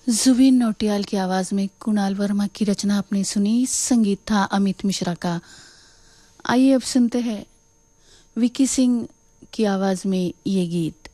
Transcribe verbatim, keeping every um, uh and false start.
जुबिन नौटियाल की आवाज में कुणाल वर्मा की रचना आपने सुनी, संगीत था अमित मिश्रा का। आइए अब सुनते हैं विकी सिंह की आवाज में ये गीत।